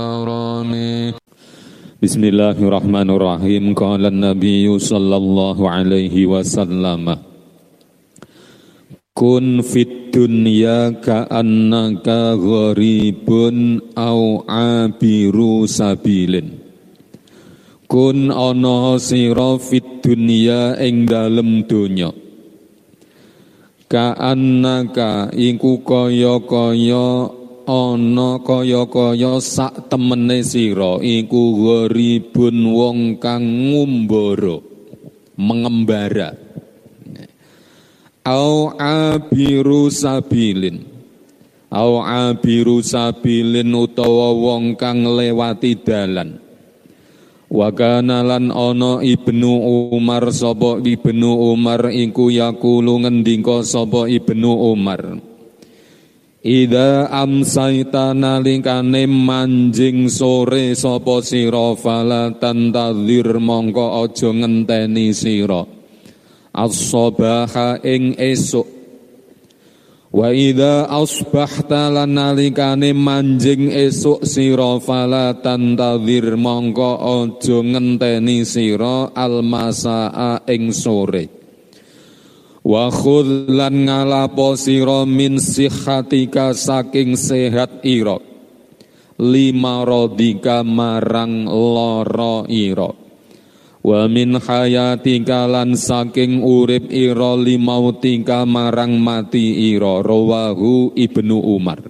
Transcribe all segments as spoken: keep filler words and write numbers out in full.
Bismillahirrahmanirrahim. Qala an-nabiy sallallahu alaihi wasallam, kun fid dunya ka'annaka gharibun au abiru sabilin. Kun ana sira fid dunya ing dalem donya, ka'annaka iku kaya-kaya ana kaya-kaya sak temene sira iku gharibun wong kang ngumbara, mengembara. Au abiru sabilin, au abiru sabilin utawa wong kang lewati dalan. Wa kana lan ana Ibnu Umar, sapa Ibnu Umar iku yaqulu ngendika sapa Ibnu Umar, Ida amsaita nalikane manjing sore sapa sira fala tantadzir mongko aja ngenteni sira as-sabaha ing esuk. Wa ida asbahta lan nalikane manjing esuk sira fala tantadzir mongko aja ngenteni sira al-masaa ing sore. Wa khudh lan ngalapo sira min sihatika saking sehat ira, lima rodika marang lara ira, wa min hayatika lan saking urip ira limautika marang mati ira. Rawahu Ibnu Umar.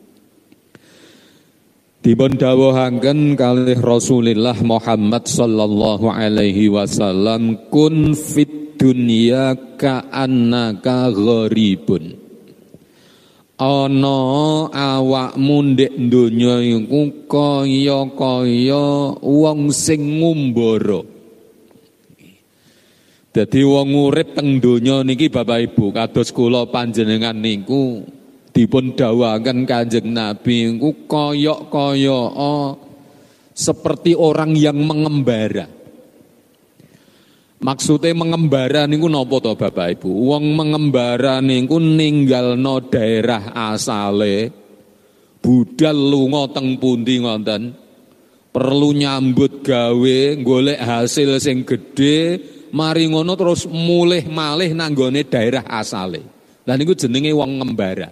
Dipun dawuhaken kalih Rasulullah Muhammad sallallahu alaihi wasallam, kun fit dunya ka'annaka gharibun. Ana awakmu ndek donya iku kaya-kaya wong sing ngumbara. Dadi wong urip teng donya niki Bapak Ibu kados kula panjenengan niku dipun dawuhaken Kanjeng Nabi iku kaya-kaya seperti orang yang mengembara. Maksudnya mengembara niku napa to Bapak Ibu? Wong mengembara niku ninggalno daerah asale, budal lunga teng pundi ngoten, perlu nyambut gawe, golek hasil sing gedhe, mari ngono terus mulih malih nang nggone daerah asale. Lah niku jenenge wong ngembara.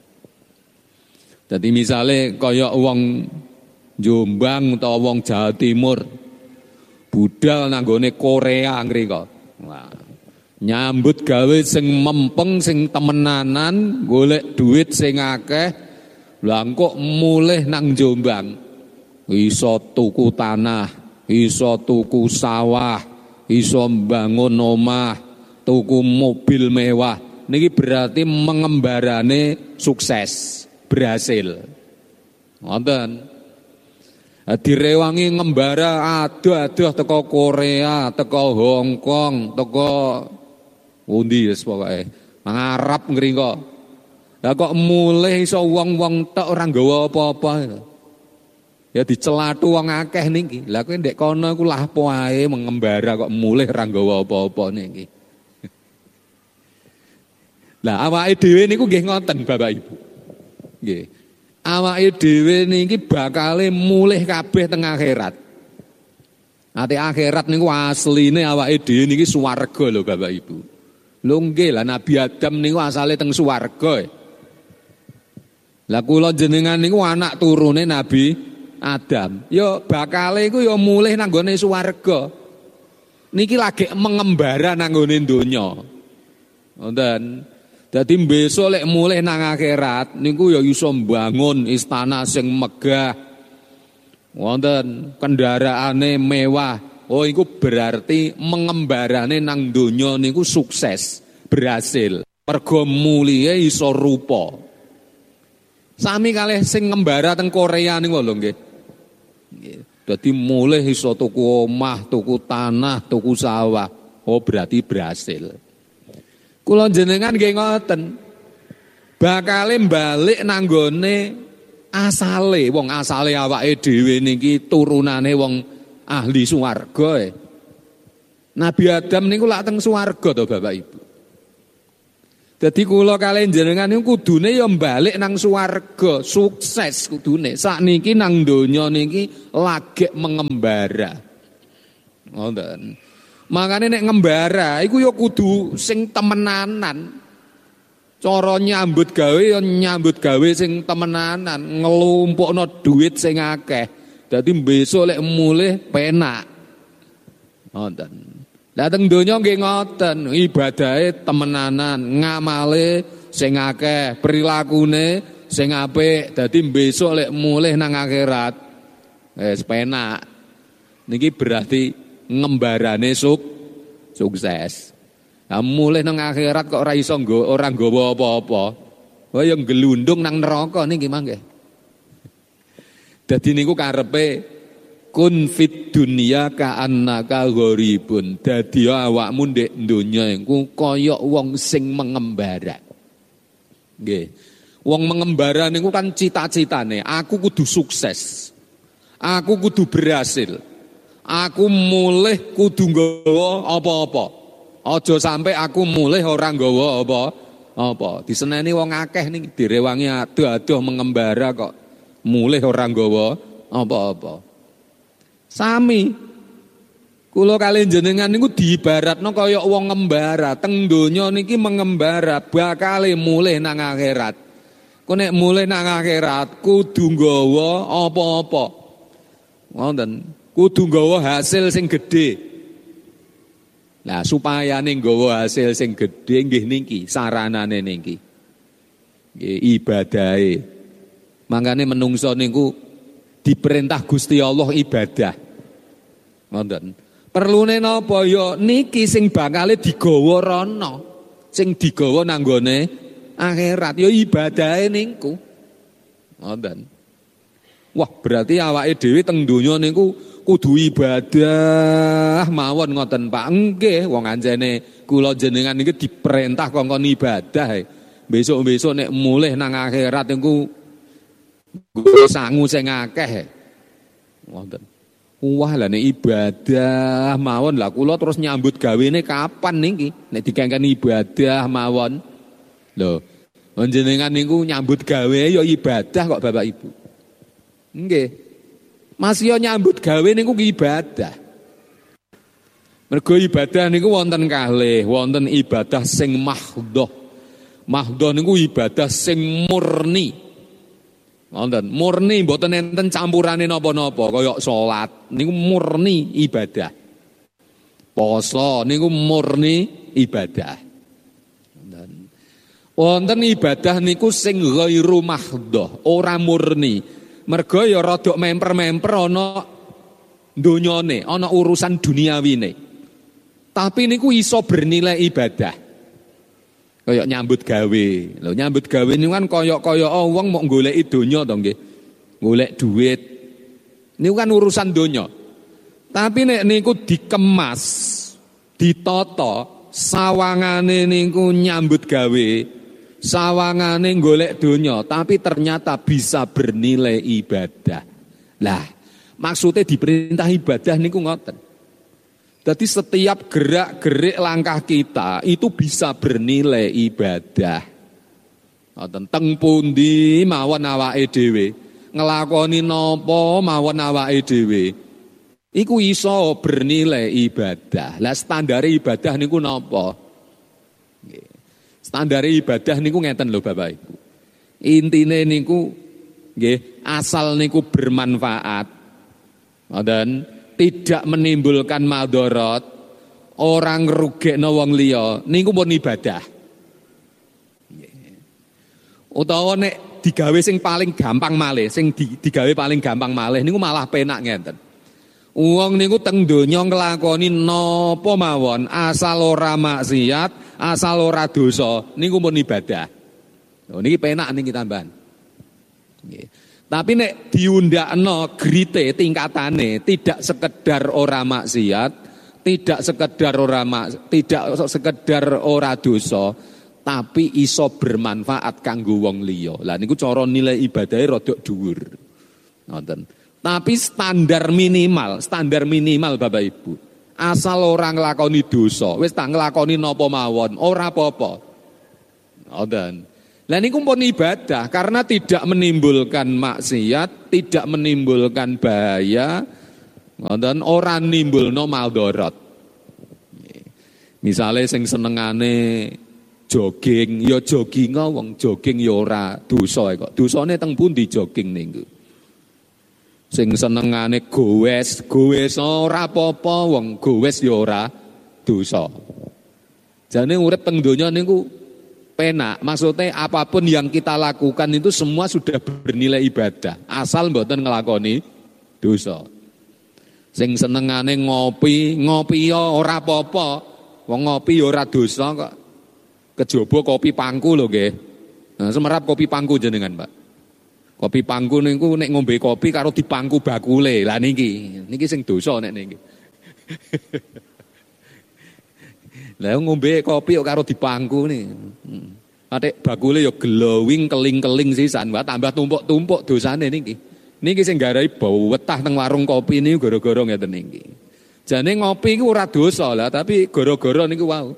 Dadi misale kaya wong Jombang utawa wong Jawa Timur, budal nanggone Korea ngrika. Wah. Nyambut gawe sing mempeng, sing temenanan, golek duit sing akeh. Lah kok mulih nang Jombang. Iso tuku tanah, iso tuku sawah, iso mbangun omah, tuku mobil mewah. Niki berarti mengembarane sukses, berhasil. Ngoten. Direwangi ngembara aduh-aduh teko Korea, teko Hong Kong, teko pundi wis pokoke. Ngarep ngriko. Lah kok mulih iso wong-wong tok ora nggawa apa-apa. Ya dicelatu wong akeh niki. Lah kowe ndek kono iku lah apa ae mengembara kok mulih ora nggawa apa-apa niki. Lah awake dhewe niku nggih ngoten Bapak Ibu. Nggih. Awake dhewe niki bakale mulih kabeh teng akhirat. Ate akhirat niku asline awake dhewe niki swarga lho Bapak Ibu. Lho nggih lah Nabi Adam niku asale teng swarga. Lah kula jenengan niku anak turune Nabi Adam. Ya bakale iku ya mulih nang gone swarga. Niki lagi mengembara nang gone donya. Ngoten. Dadi besok lek mulih nang akhirat niku ya iso mbangun istana sing megah. Wonten kendaraane mewah. Oh iku berarti mengembarane nang donya niku sukses, berhasil. Mergo mulihe iso rupa. Sami kalih sing ngembara teng Korea niku lho nggih. Dadi mulih iso tuku omah, tuku tanah, tuku sawah. Oh berarti berhasil. Kula jenengan nggih ngoten. Bakale balik nang gone asale, wong asale awake dhewe niki turunane wong ahli swarga. Nabi Adam niku lak teng swarga to Bapak Ibu. Dadi kula kalian jenengan niku kudune ya balik nang swarga, sukses kudune. Sakniki nang donya niki lagek mengembara. Ngoten. Makane nek ngembara iku ya kudu sing temenanan. Cara nyambut gawe ya nyambut gawe sing temenanan, ngelumpukno duit sing akeh. Dadi besok lek mulih penak. Ngoten. Lah teng donya nggih ngoten, ibadahe temenanan, ngamale sing akeh, prilakune sing apik. Dadi besok lek mulih nang akhirat wis penak. Niki berarti ngembarane suk sukses. Lah mulih nang akhirat kok ora iso nggo ora nggawa apa-apa. Wah ya gelundung nang neraka niki mangke. Dadi niku karepe kun fit dunya ka annaka gharibun. Dadi awakmu ndek donya iku kaya wong sing mengembara. Nggih. Wong mengembara niku kan cita-citane, aku kudu sukses. Aku kudu berhasil. Aku mulih kudu nggawa apa-apa. Aja sampai aku mulih ora nggawa apa-apa. Diseneni wong akeh ning direwangi adoh-adoh mengembara kok mulih ora nggawa apa-apa. Sami kula kalian jenengan niku diibaratno kaya wong ngembara, teng donya niki mengembara bakale mulih nang akhirat. Ku nek mulih nang akhirat kudu nggawa apa-apa. Ngoten, kudu nggawa hasil sing gedhe. Lah supaya ning nggawa hasil sing gedhe nggih niki saranane niki. Nggih ibadahe. Mangkane menungso niku diperintah Gusti Allah ibadah. Ngoten. Perlune napa ya niki sing bakale digawa rono, sing digawa nang nggone akhirat ya ibadahe niku. Ngoten. Wah, berarti awake dhewe teng donya niku kudu ibadah mawon ngoten Pak. Nggih, wong anjene kula jenengan niki diperintah kongkon ibadah. Besok-besok nek mulih nang akhirat niku nggo sangu sing akeh. Ngoten. Wah lah nek ibadah mawon lah kula terus nyambut gawene kapan niki nek dikengkeni ibadah mawon. Lho, panjenengan niku nyambut gawe ya ibadah kok Bapak Ibu. Nggih. Masih yo nyambut gawe niku ibadah. Mergo ibadah niku wonten kalih, wonten ibadah sing mahdhah. Mahdhah niku ibadah sing murni. Wonten murni mboten enten campurane napa-napa kaya salat niku murni ibadah. Poso niku murni ibadah. Wonten. Wonten ibadah niku sing ghairu mahdhah, ora murni. Mergo ya rada memper-memper ana donyane, ana urusan duniawine. Tapi niku iso bernilai ibadah. Kayak nyambut gawe. Lho nyambut gawe niku kan kaya-kaya oh, wong mok goleki donya to nggih. Golek duit. Niku kan urusan donya. Tapi nek niku dikemas, ditata, sawangane niku nyambut gawe, sawangane golek donya, tapi ternyata bisa bernilai ibadah. Lah, maksudnya diperintah ibadah niku ngoten. Jadi setiap gerak-gerik langkah kita itu bisa bernilai ibadah. Teng pundi mawon awake dhewe, nglakoni napa mawon awake dhewe, iku iso bernilai ibadah. Lah standar ibadah niku napa? Standar ibadah niku ngeten lho Bapak Ibu. Intine niku nggih asal niku bermanfaat. Ngoten. Tidak menimbulkan madharat, orang ngrugekno wong liya, niku pun ibadah. Utawa nek digawe sing paling gampang malih, sing digawe paling gampang malih niku malah penak ngenten. Wong niku teng donya nglakoni napa mawon, asal ora maksiat, asal ora dosa, niku pun ibadah. Lho niki penak niki tambahan. Nggih. Tapi nek diundakno grite tingkatane tidak sekedar ora maksiat, tidak sekedar ora mak, tidak sekedar ora dosa, tapi iso bermanfaat kanggo wong liya. Lah niku cara nilai ibadahe rada dhuwur. Ngoten. Tapi standar minimal, standar minimal Bapak Ibu. Asal ora nglakoni dosa, wis tak nglakoni napa mawon, ora apa-apa. Ngoten. Lah niku pun ibadah karena tidak menimbulkan maksiat, tidak menimbulkan bahaya, ngoten ora nimbulno maldharat. Misale sing senengane jogging, ya jogging wong jogging ya ora dosa kok. Dosane teng pundi jogging niku? Sing senengane gowes, gowes ora apa-apa wong gowes ya ora dosa. Jane urip teng donya niku penak, maksudnya apapun yang kita lakukan itu semua sudah bernilai ibadah, asal mboten ngelakoni dosa. Sing senengane ngopi, ngopi ya ora apa-apa. Wong ngopi ya ora dosa kok. Kejaba kopi pangku lho nggih. Nah, semerap kopi pangku jenengan, Pak. Kopi pangku niku nek ngombe kopi karo dipangku bakule. Lah niki, niki sing dosa nek niki. Lah ngombe kopi kok karo dipangku nih. Atik bakule ya glowing keling-keling sisan, wae tambah tumpuk-tumpuk dosane niki. Niki sing garai bau wetah teng warung kopi niku gara-gara ngeten niki. Jane ngopi iku ora dosa lah, tapi gara-gara niku wau.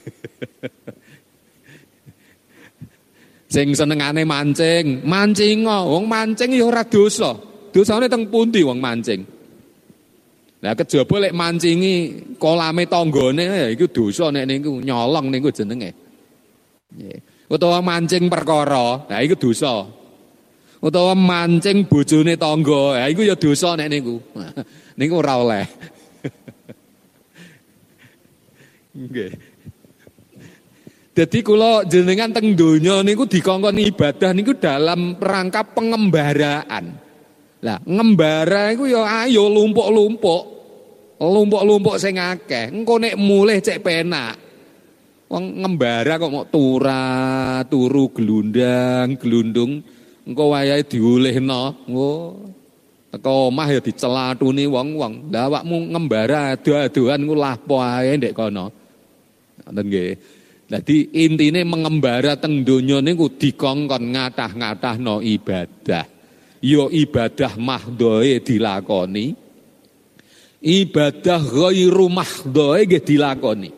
Sing senengane mancing, mancing wong mancing ya ora dosa. Dosane teng pundi wong mancing? Lah kejaba lek mancingi kolame tanggane ya iku dosa nek niku nyolong niku jenenge. Nggih. Utawa mancing perkara, nah iku dosa. Utawa mancing bojone tangga, ha iku ya dosa nek niku. Niku ora oleh. Nggih. Dadi kula jenengan teng donya niku dikongkon ibadah niku dalam rangka pengembaraan. Lah ngembara iku ya ayo lumpuk-lumpuk. Lumpuk-lumpuk sing akeh. Engko nek mulih cek penak. Wong ngembara kok mau turah, turu glundang, glundung. Engko wayahe diulihno. Oh. Teko omah ya dicelatuni wong-wong. Lah awakmu ngembara ado-adoan ku lapo ae ndek kono. Ngoten nggih. Dadi intine mengembara teng donya niku dikongkon ngatah-ngatahno ibadah. Ya ibadah mahdhoe dilakoni. Ibadah ghairu mahdhoe nggih dilakoni.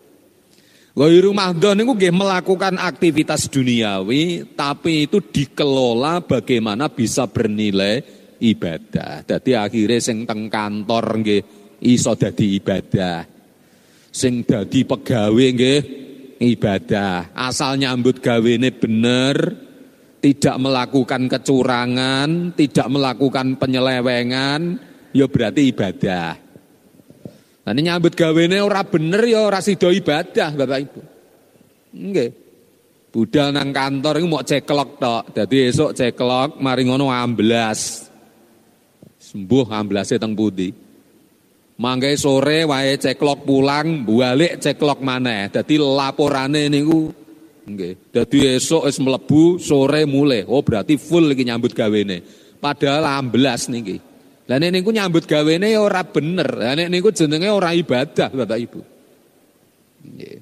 Ghairu mahdhoe niku nggih melakukan aktivitas duniawi tapi itu dikelola bagaimana bisa bernilai ibadah. Dadi akhirnya sing teng kantor nggih iso dadi ibadah. Sing dadi pegawe nggih ibadah. Asal nyambut gawene bener, tidak melakukan kecurangan, tidak melakukan penyelewengan, ya berarti ibadah. Nah ini nyambut gawene ora bener ya ora sida ibadah, Bapak Ibu. Nggih. Budal nang kantor iku mok ceklok tok. Dadi esuk ceklok, mari ngono amblas. Sembuh amblase teng pundi. Mangke sore wae ceklok pulang, balik ceklok maneh. Dadi laporane niku nggih. Dadi esuk wis mlebu, sore mulih. Oh berarti full iki nyambut gawene. Padahal amblas niki. Lah nek niku nyambut gawene ya ora bener. Lah nek niku jenenge ora ibadah, Bapak Ibu. Nggih.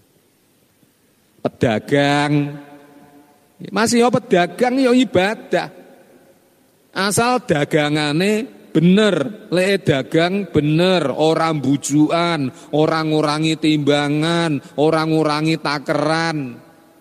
Pedagang masih ya pedagang ya ibadah. Asal dagangane bener, lek dagang bener, orang bujukan, orang ngurangi timbangan, orang ngurangi takeran.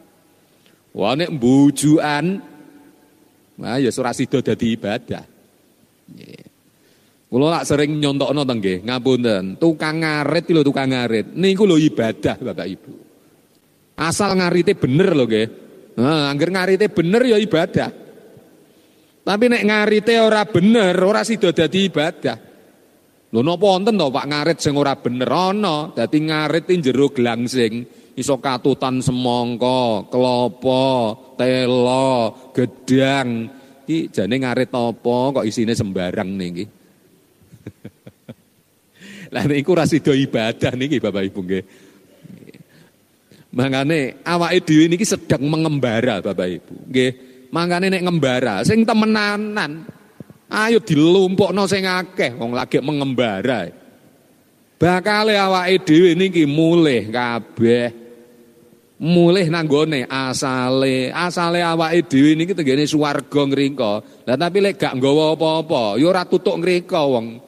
Wah nek bujukan, nah ya ora sida dadi ibadah. Nggih. Kula lak sering nyontokno teng nggih, ngapunten. Tukang ngarit lho tukang ngarit. Niku lho ibadah Bapak Ibu. Asal ngarite bener lho nggih. Nah, angger ngarite bener ya ibadah. Tapi nek ngarite ora bener, ora sida dadi ibadah. Lho napa wonten to Pak ngarit sing ora bener ana, dadi ngarit jero glangsing, iso katutan semangka, kelapa, tela, gedang. Iki jane ngarit apa kok isine sembarang niki. Lah niku ora sida ibadah niki Bapak Ibu nggih. Mangane awake dhewe niki sedang mengembara Bapak Ibu. Nggih. Mangkane nek ngembara sing temenanan. Ayo dilumpukno sing akeh wong lagi mengembara. Bakale awake dhewe niki mulih kabeh. Mulih nang gone asale, asale awake dhewe niki tenggene swarga ngrika. Lah tapi lek gak nggawa apa-apa, ya ora tutuk ngrika wong.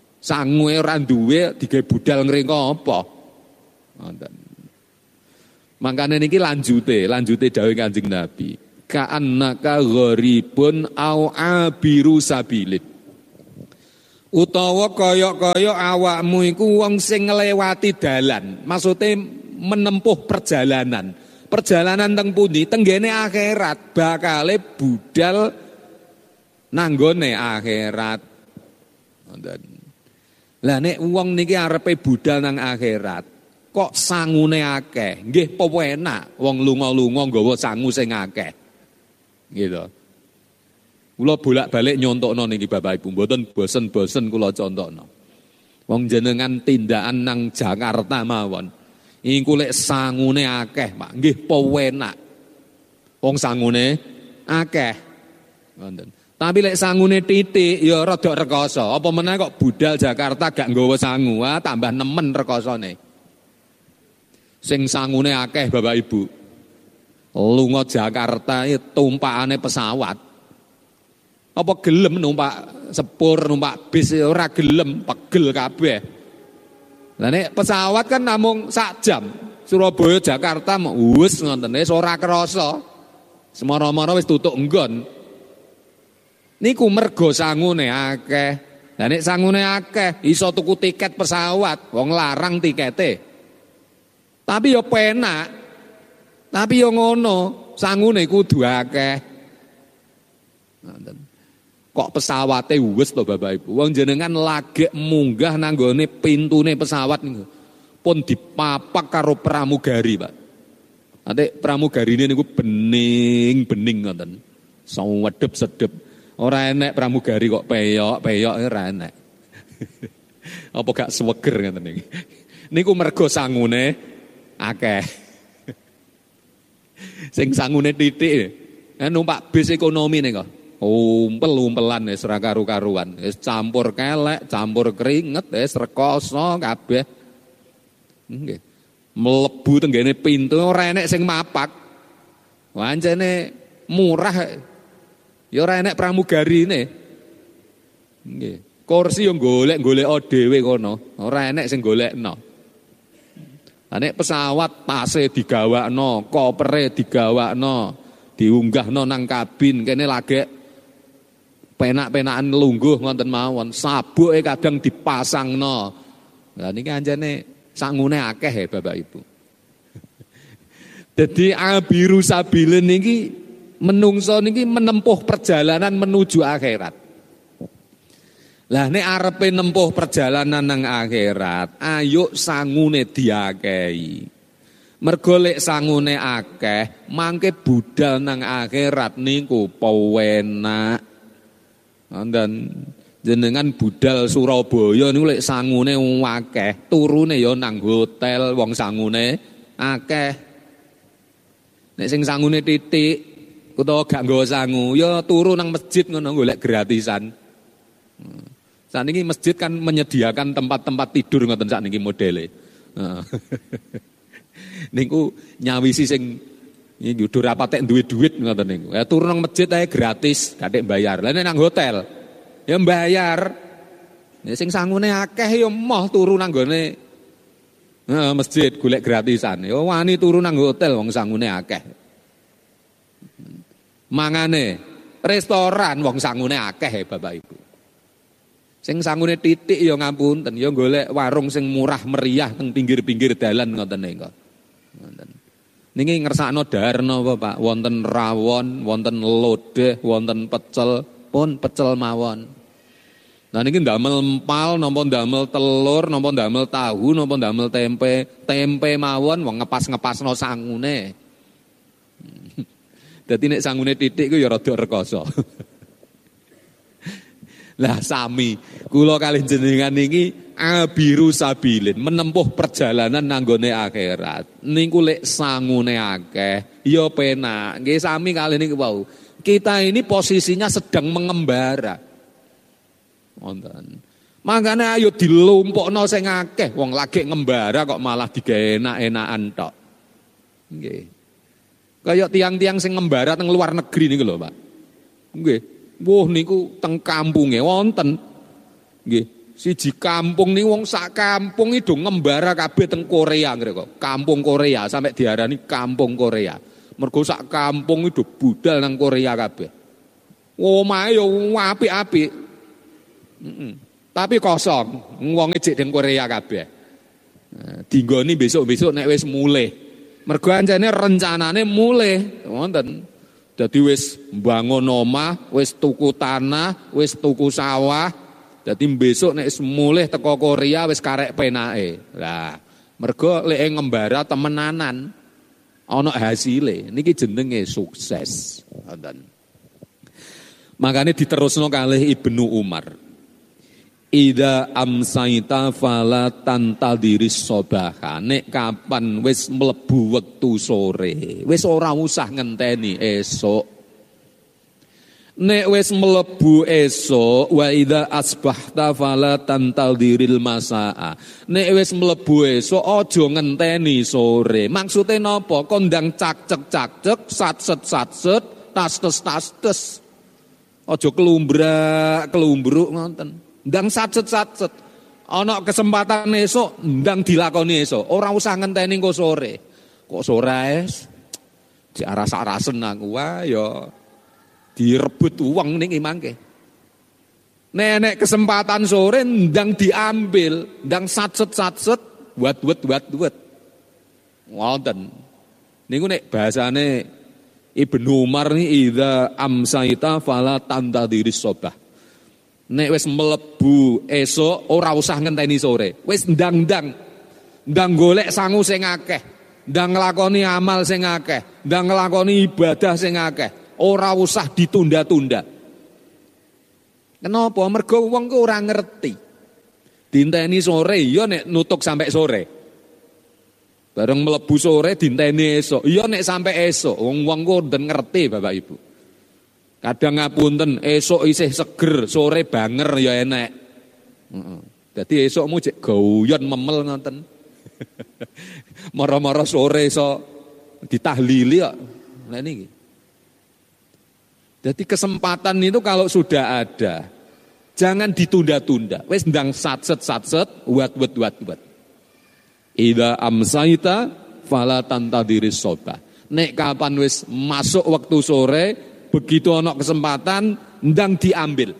Sangue ora duwe digawe budal ngrika apa. Ngoten. Makane niki lanjute, lanjute dawuh Kanjeng Nabi. Ka'annaka gharibun au abiru sabilin. Utawa kaya-kaya awakmu iku wong sing nglewati dalan, maksude menempuh perjalanan. Perjalanan teng pundi? Tenggene akhirat, bakale budal nanggone akhirat. Lah nek wong niki arepe budal nang akhirat, kok sangune akeh. Nggih apa enak wong lunga-lunga nggawa sangu sing akeh. Gitu. Kula bolak-balik nyontokno niki Bapak Ibu, mboten bosen-bosen kula contokno. Wong jenengan tindakan nang Jakarta mawon. Iku lek sangune akeh, Pak. Nggih apa enak. Wong sangune akeh. Ngoten. Tapi lek sangune titik ya rada rekoso. Apa meneh kok budal Jakarta gak nggawa sangu, ah tambah nemen rekosone. Sing sangune akeh Bapak Ibu. Lunga Jakarta ya tumpakane pesawat. Apa gelem numpak sepur, numpak bis ora gelem, pegel kabeh. Lah nek pesawat kan namung sak jam. Surabaya Jakarta wis ngoten wis ora krasa. Semara-mara wis tutuk nggon. Niku mergo sangune akeh. Lah nek sangune akeh iso tuku tiket pesawat, wong larang tikete. Tapi yo penak. Tapi yo ngono, sangune kudu akeh. Kok pesawate wis to Bapak Ibu. Wong jenengan lagi munggah nang nggone pintune pesawat niku. Pun dipapak karo pramugari, Pak. Nanti pramugarine niku bening-bening ngoten. Sawedep-sedep. Ora enek pramugari kok peyok-peyok ora enek. Apa gak seweger ngoten niki. Niku mergo sangune akeh. Sing sangune titik numpak bis ekonomi nika. Umpel-umpelan wis ora karu-karuan. Wis campur kelek, campur keringet, wis rekoso kabeh. Nggih. Mlebu tenggene pintu ora enek sing mapak. Wancene murah. Ya ora enek pramugarine. Nggih. Kursi yo golek-golek dhewe kono. Ora enek sing golekno. Lah nek pesawat tase digawakno, kopere digawakno, diunggahno nang kabin kene lagi penak-penakan lungguh ngoten mawon. Sabuke kadang dipasangno. Lah niki anjene sangune akeh ya Bapak Ibu. Dadi abiru sabilin niki menungso niki menempuh perjalanan menuju akhirat. Lah nek arepe nempuh perjalanan nang akhirat, ayo sangune diakehi. Mergo lek sangune akeh, mangke budal nang akhirat niku penak. Wonten jenengan budal Surabaya niku lek sangune akeh, turune ya nang hotel wong sangune akeh. Nek sing sangune titik utawa gak nggawa sangu, ya turu nang masjid ngono golek gratisan. Saniki masjid kan menyediakan tempat-tempat tidur ngoten sakniki modele. Niku nyawisi sing iki ora patek duwe duit ngoten niku. Ya turu nang masjid ae gratis, gak bayar. Lah nek nang hotel ya bayar. Ya sing sangune akeh ya moh turu nang gone masjid golek gratisan. Ya wani turu nang hotel wong sangune akeh. Mangane restoran wong sangune akeh ya Bapak Ibu. Sing sangune titik ya ngapunten, ya golek warung sing murah meriah teng pinggir-pinggir dalan ngoten niku. Ngoten. Niki ngersakno dhahar napa Pak? Wonten rawon, wonten lodeh, wonten pecel, pun pecel mawon. Nah niki ndamel empal, napa ndamel telur, napa ndamel tahu, napa ndamel tempe, tempe mawon wong ngepas-ngepasno sangune. Dadi nek sangune titik ku ya rada rekoso. Lah sami kula kalih jenengan niki abiru sabilin menempuh perjalanan nanggone akhirat. Niku lek sangune akeh ya penak. Nggih sami kalih niki wau. Kita ini posisinya sedang mengembara. Wonten. Makane ayo dilumpukno sing akeh wong lagi ngembara kok malah digawe enak-enakan tok. Nggih. Kayak tiang-tiang sing ngembara teng luar negeri niku lho, Pak. Nggih. Woh niku teng kampunge wonten. Nggih. Siji kampung nih wong sak kampung itu ngembara kabeh teng Korea ngreko. Kampung Korea sampai diarani kampung Korea. Mergo sak kampung itu budal nang Korea kabeh. Omahe yo apik-apik. Heeh. Tapi kosong, wong ejek teng Korea kabeh. Nah, dinggoni besok-besok nek wis mulih. Mergo ancene rencanane mulih, wonten. Dadi wis mbangun omah, wis tuku tanah, wis tuku sawah. Dadi besok nek mulih teko Korea wis karek penake. Lah, mergo lek ngembara temenanan ana hasile. Niki jenenge sukses. Ngoten. Makane diterusno kalih Ibnu Umar. Ida amsaita fala tantadiris sobaha. Nek kapan wis mlebu wektu sore, wis ora usah ngenteni esok. Nek wis mlebu esok, wa idza asbahta fala tantadiril masaa. Nek wis mlebu esok aja ngenteni sore. Maksude napa? Kondang cak-cek-cak-cek, satset-satset, tastes-tastes. Aja kelumbrak, kelumbruk ngoten. Ndang satset-satset. Ana kesempatan esok, ndang dilakoni esok. Ora usah ngenteni engko sore. Kok sore es? Diaras-arasen aku wah ya direbut uang ning mangke. Nenek kesempatan sore ndang diambil, ndang satset-satset, wat-wat-wat-wat. Ngoten. Niku nek bahasane Ibnu Umar ni idza amsaita fala tantadiris sobah. Nek wis mlebu esok ora usah ngenteni sore. Wis ndang-ndang. Ndang golek sangu sing akeh, ndang nglakoni amal sing akeh, ndang nglakoni ibadah sing akeh. Ora usah ditunda-tunda. Kenapa? Mergo wong ku ora ngerti. Dinteni sore ya nek nutuk sampai sore. Bareng mlebu sore dinteni esok. Ya nek sampai esok. Wong-wong ku den ngerti Bapak Ibu. Kadang ngapunten esok isih seger, sore banger ya enek. Heeh. Dadi esokmu cek guyon memel ngoten. Mara-mara sore iso ditahlili kok. Lah niki. Jadi kesempatan itu kalau sudah ada, jangan ditunda-tunda. Wes ndang satset-satset, wat-wat-wat-wat. Idza amsaita fala tantadiris sobah. Nek kapan wis masuk waktu sore, begitu ana kesempatan ndang diambil.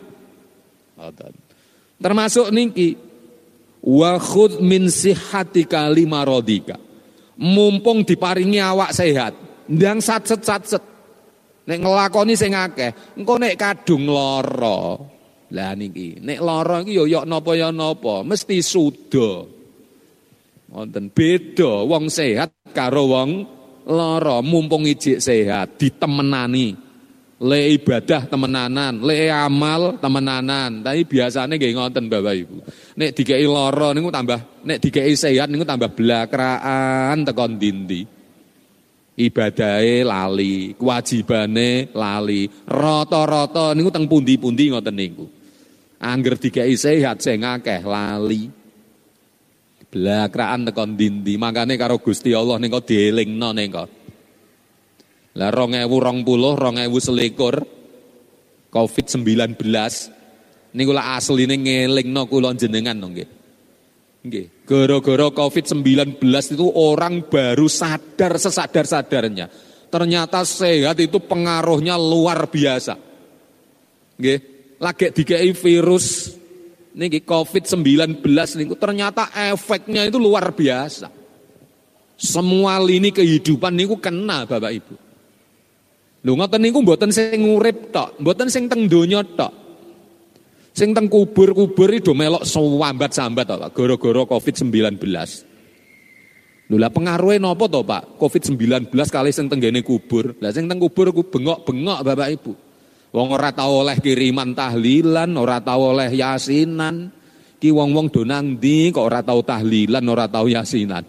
Termasuk niki wa khudh min sihhatika limaradika. Mumpung diparingi awak sehat, ndang satset-satset. Nek ngelakoni sing akeh, engko nek kadung lara. Lah niki, nek lara iki yo yo napa ya napa, mesti suda. Wonten beda wong sehat karo wong lara, mumpung ijik sehat ditemenani. Le ibadah temenanan, le amal temenanan. Tapi biasane nggih ngoten Bapak Ibu. Nek dikeki lara niku tambah, nek dikeki sehat niku tambah blakraan tekon ndi-ndi. Ibadahe lali, kewajibane lali, rata-rata niku teng pundi-pundi ngoten niku. Angger dikeki sehat sing akeh lali. Blakraan tekon ndi-ndi, makane karo Gusti Allah ning kok dielingno ning kok. Lah dua ribu dua puluh, dua ribu selikur covid sembilan belas niku lak asline ngelingno kula jenengan nggih. Nggih, gara-gara covid sembilan belas itu orang baru sadar sesadar-sadarnya. Ternyata sehat itu pengaruhnya luar biasa. Nggih, lagi dikei virus niki covid sembilan belas niku ternyata efeknya itu luar biasa. Semua lini kehidupan niku kena Bapak Ibu. Lho ngoten niku mboten sing urip tok, mboten sing teng donya tok. Sing teng kubur-kubur itu melok sambat-sambat to Pak, gara-gara covid sembilan belas. Lho lah pengaruhe napa to Pak? covid sembilan belas kali sing tenggene kubur. Lah sing teng kubur ku bengok-bengok Bapak Ibu. Wong ora tau oleh kiriman tahlilan, ora tau oleh yasinan. Ki wong-wong do nang ndi kok ora tau tahlilan, ora tau yasinan.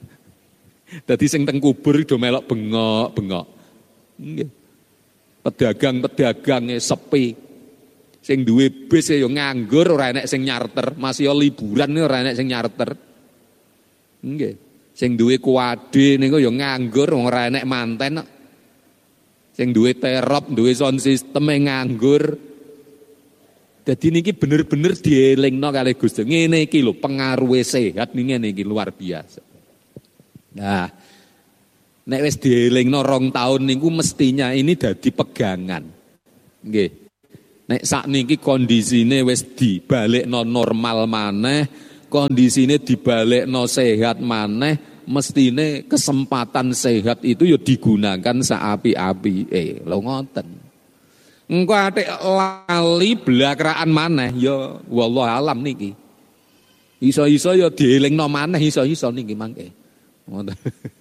Dadi sing teng kubur do melok bengok-bengok. Nggih. Pedagang-pedagang sepi. Sing duwe bis ya nganggur, ora enek sing nyarter, masih liburan ora enek sing nyarter. Nggih. Sing duwe kuwade niku ya nganggur, ora enek manten. Sing duwe terop, duwe sound system nganggur. Dadi niki bener-bener dielingno kalih Gusti. Ngene iki lho pengaruhe sehat ning ngene iki luar biasa. Nah, nek wis dielingno rong taun niku mestinya ini dadi pegangan. Nggih. Nek sakniki kondisine wis dibalekno normal maneh, kondisine dibalekno sehat maneh, mestine kesempatan sehat itu ya digunakan saapi-apike. Lho ngoten. Engko atik lali blakraan maneh ya wallahu alam niki. Iso-iso ya dielingno maneh iso-iso niki mangke. Ngoten.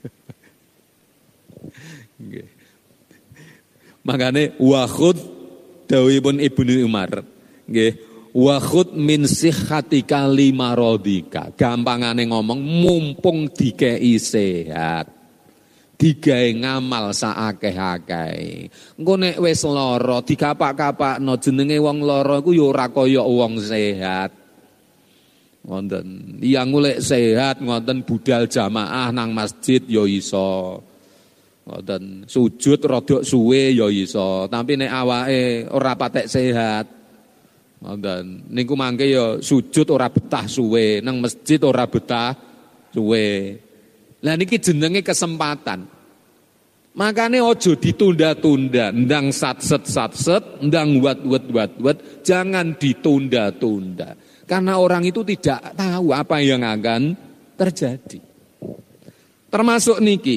Nggih. Makane wa khud dawuhipun Ibnu Umar. Nggih. Wa khud min sihhatika limaradika. Gampangane ngomong mumpung dikei sehat. Digawe ngamal saakeh-akeh. Engko nek wis lara dikapak-kapakno jenenge wong lara iku ya ora kaya wong sehat. Wonten yang golek sehat ngoten budal jamaah nang masjid ya iso. Ngoten sujud rada suwe ya iso, tapi nek awake ora patek sehat. Ngoten niku mangke ya sujud ora betah suwe, nang masjid ora betah suwe. Lah niki jenenge kesempatan. Makane ojo ditunda-tunda, ndang satset-satset, ndang wat-wat-wat-wat, jangan ditunda-tunda. Karena orang itu tidak tahu apa yang akan terjadi. Termasuk niki.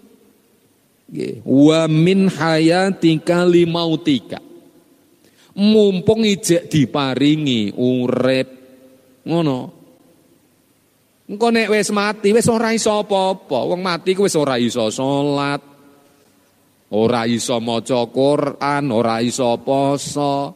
Wa min hayatika limautika. Mumpung ijek diparingi urip. Ngono. Engko nek wis mati wis ora iso apa-apa. Wong mati ku wis ora iso salat, ora iso maca Quran, ora iso poso.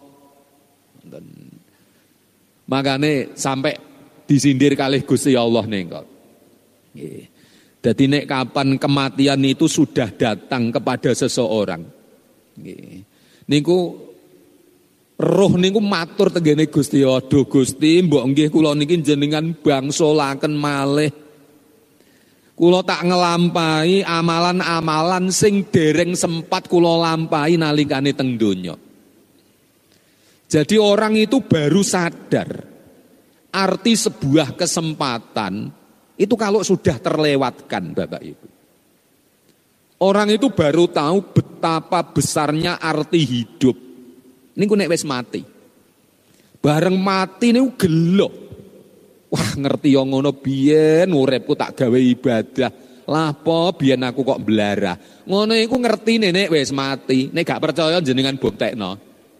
Makane sampai disindir kalih Gusti Allah nengko. Nggih. Dadi nek kapan kematian itu sudah datang kepada seseorang. Nggih. Niku roh niku matur tenggene Gusti, aduh Gusti, mbok nggih kula niki jenengan bangsolaken malih. Kula tak ngelampahi amalan-amalan sing dereng sempat kula lampahi nalikane teng donya. Jadi orang itu baru sadar arti sebuah kesempatan itu kalau sudah terlewatkan, Bapak Ibu. Orang itu baru tahu betapa besarnya arti hidup. Niku nek wis mati. Bareng mati niku gelo. Wah, ngerti yo ngono biyen uripku tak gawe ibadah. Lah apa biyen aku kok blarah. Ngono iku ngertine nek wis mati. Nek gak percaya jenengan buktekno.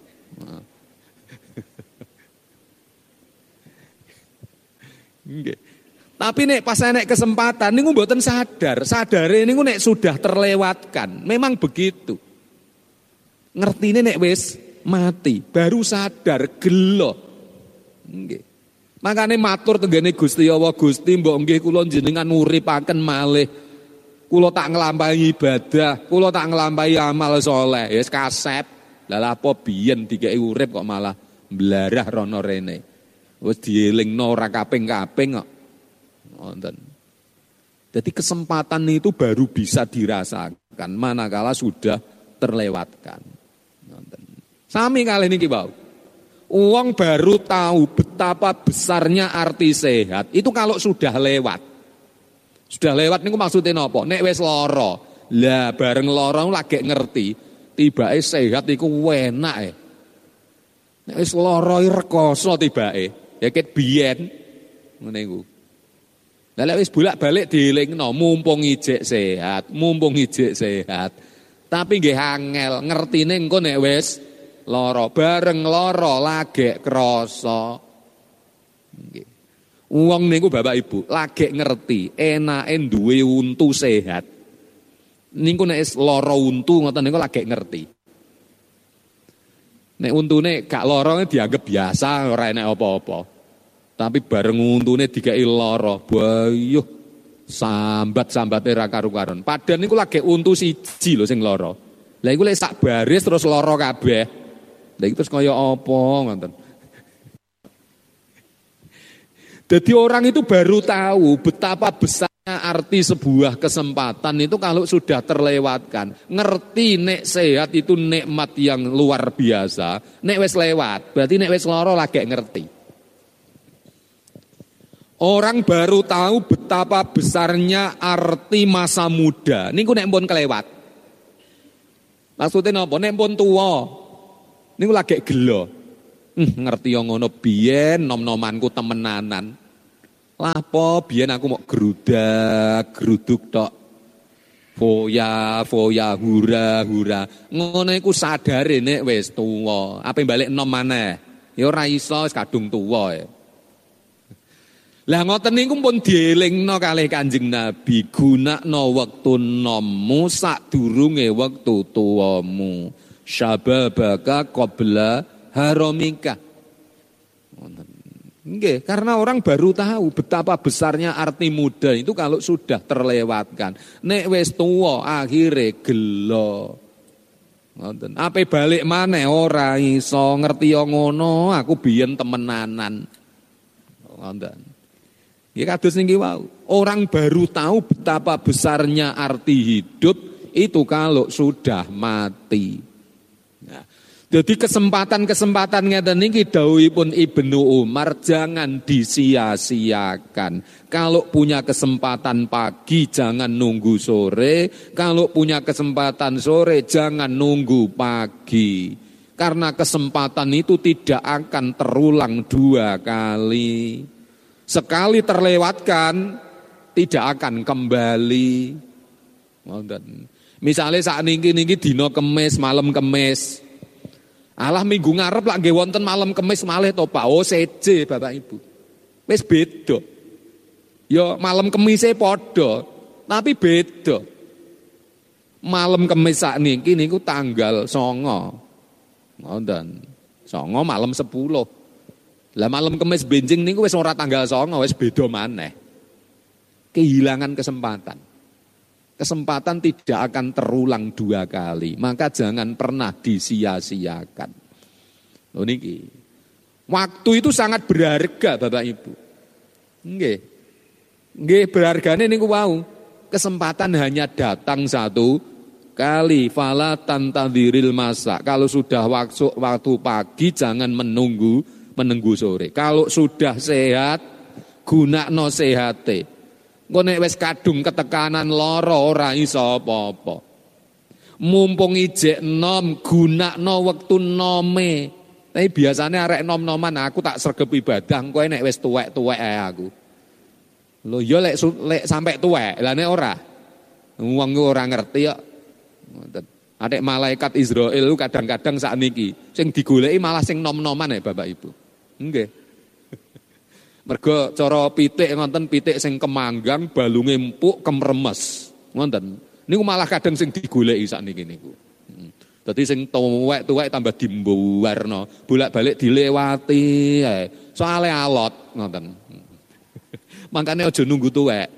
Nggih. Tapi nek pas nek kesempatan niku mboten sadar. Sadare niku nek sudah terlewatkan. Memang begitu. Ngertine nek wis mati, baru sadar gelo. Nggih. Makane matur tenggene Gusti Allah, Gusti mbok nggih kula jenengan uripaken malih. Kula tak nglampahi ibadah, kula tak nglampahi amal saleh. Ya wis kasep. Lah apa biyen dikeki urip kok malah mblarah rono rene. Wis dielingno ora kaping-kaping kok. Wonten. Jadi kesempatan itu baru bisa dirasakan manakala sudah terlewatkan. Wonten. Sami kali niki bau. Uang baru tahu betapa besarnya arti sehat. Itu kalau sudah lewat. Sudah lewat niku maksudnya napa? Nek wis lara. Lah bareng lara lagi ngerti, tibake sehat iku enak e. Nek wis lara rekoso tibake. Ya ket biyen ngene iku. Lah lek wis bolak-balik dielingno mumpung ijek sehat, mumpung ijek sehat. Tapi nggih angel ngertine engko nek wis lara, bareng lara lagek krasa. Nggih. Wong niku Bapak Ibu lagek ngerti enake duwe untu sehat. Niku nek wis lara untu ngoten niku lagek ngerti. Nek untune gak lara dianggap biasa ora enek apa-apa. Tapi bareng untune dikai lara, bayuh sambat-sambate ra karu-karuan. Padahal niku lagi untu siji lho sing lara. Lah iku lek sak baris terus lara kabeh. Lah iku terus kaya apa ngoten. Jadi orang itu baru tahu betapa besarnya arti sebuah kesempatan itu kalau sudah terlewatkan. Ngerti nek sehat itu nikmat yang luar biasa. Nek wis lewat, berarti nek wis lara lagi ngerti. Orang baru tahu betapa besarnya arti masa muda. Niku nek pun kelewat. Maksudnya napa? Nek pun tuwa. Niku lagi gelo. Hmm, ngerti yang ngono biyen nom-nomanku temenanan. Lapo biyen aku mau gerudak, geruduk tok. Foya, foya, hura, hura. Ngono iku sadare nek wis tuwa. Ape balik nom maneh? Ya ora iso wis kadung tuwa. Lah ngoten niku pun dielingno kalih Kanjeng Nabi, gunakno wektu nommu sadurunge wektu tuwamu. Syababaka qabla haramika. Nggih, karena orang baru tahu betapa besarnya arti muda itu kalau sudah terlewatkan. Nek wis tuwa akhire gelo. Ngoten. Ape balik maneh ora iso ngerti yo ngono, aku biyen temenanan. Ngoten. Nggih kados niki wau. Orang baru tahu betapa besarnya arti hidup itu kalau sudah mati. Nah, jadi kesempatan-kesempatan ngeten niki dawuhipun Ibnu Umar jangan disia-siakan. Kalau punya kesempatan pagi jangan nunggu sore, kalau punya kesempatan sore jangan nunggu pagi. Karena kesempatan itu tidak akan terulang dua kali. Sekali terlewatkan tidak akan kembali. Misalnya saat niki niki dino Kemis, malam Kemis. Alah minggu ngarep lak nggih wonten malam Kemis malih to Pak. Oh seje Bapak Ibu. Wis beda. Ya malam Kemise padha, tapi beda. Malam Kemis sakniki niku tanggal songo. Ngoten. Songo malam sepuluh. Lah malam Kemis benjing niku wis ora tanggal songo, wis beda maneh. Kehilangan kesempatan. Kesempatan tidak akan terulang dua kali, maka jangan pernah disia-siakan. Loh niki. Waktu itu sangat berharga Bapak Ibu. Nggih. Nggih berhargane niku wau. Kesempatan hanya datang satu kali, fala tantadhiril masa. Kalau sudah waktu waktu pagi jangan menunggu menunggu sore. Kalau sudah sehat, gunakno sehate. Engko nek wis kadung ketekanan lara ora iso apa-apa. Mumpung ijek nom gunakno wektu nome. Tapi biasane arek nom-noman aku tak sregep ibadah engko nek wis tuwek-tuwek ae aku. Lho ya lek lek sampai tuwek, lah nek ora. Wong ora ngerti kok. Ngoten. Adek malaikat Israel kadang-kadang sakniki sing digoleki malah sing nom-noman ya Bapak Ibu. Nggih. Mergo cara pitik ngonten pitik sing kemanggang balunge empuk kemremes. Ngonten. Niku malah kadang sing digoleki sakniki niku. Hmm. Dadi sing tuwek-tuwek tambah dimbuwarno, bolak-balik dilewati ae. Soale alot ngoten. Mangkane aja nunggu tuwek.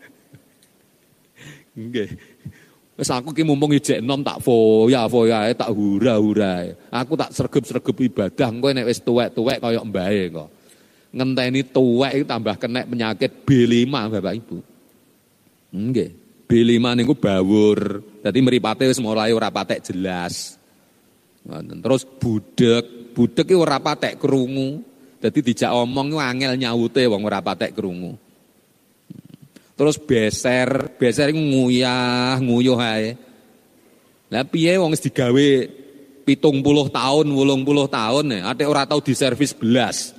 Nggih. Wis aku ki mumpung ijek enom tak foya-foya tak hura-hura. Aku tak sregep-sregep ibadah engko nek wis tuwek-tuwek kaya mbae kok. Ngenteni tuwek itu tambah kena penyakit B lima Bapak Ibu. Nggih. B lima niku bawur. Dadi mripate wis mulai ora patek jelas. Terus budek, budek iki ora patek krungu. Dadi dijak omong ku angel nyaute wong ora patek krungu. Terus beser, beser iku nguyah, nguyuh ae. Lah piye wong wis digawe pitung puluh tahun, wolung puluh tahun ya, ate ora tau diservis belas.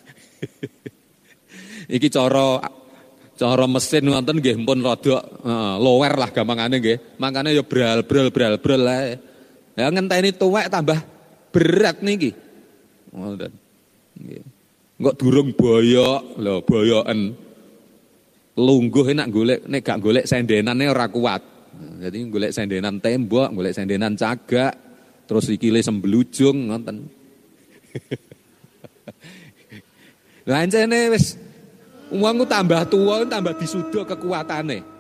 Iki cara cara mesin wonten nggih pun rada uh, lower lah gampangane nggih. Makane ya bral-bral bral-bral ae. Ya ngenteni tuwek tambah berat niki. Ngoten. Nggih. Engko durung boyok, lho boyoken. Lungguh enak golek nek gak golek sendenane ora kuat. Jadi golek sendenan tembok, golek sendenan cagak, terus sikile semblujung ngoten. Lah encene wis wong tambah tuwa tambah disudo kekuatane.